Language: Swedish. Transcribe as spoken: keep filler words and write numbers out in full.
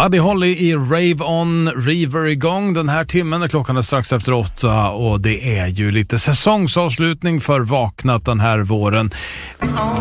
Buddy Holly i Rave On River igång den här timmen. Klockan är strax efter åtta och det är ju lite säsongsavslutning för Vaknat den här våren.